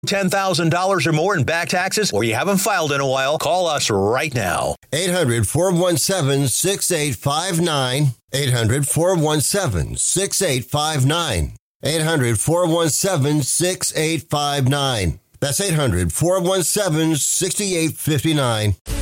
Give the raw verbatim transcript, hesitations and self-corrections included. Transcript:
ten thousand dollars or more in back taxes, or you haven't filed in a while, call us right now. eight hundred, four one seven, six eight five nine. eight hundred, four one seven, six eight five nine. eight hundred, four one seven, six eight five nine. That's eight hundred, four one seven, six eight five nine.